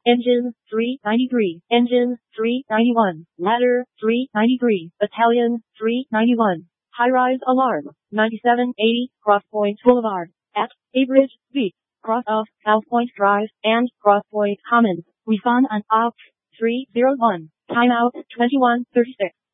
Engine 393, Engine 391, Ladder 393, Battalion 391. High-rise alarm, 9780, Crosspoint Boulevard, at Abridge Beach, cross of South Point Drive, and Crosspoint Commons. We found an OPS 301, timeout 2136.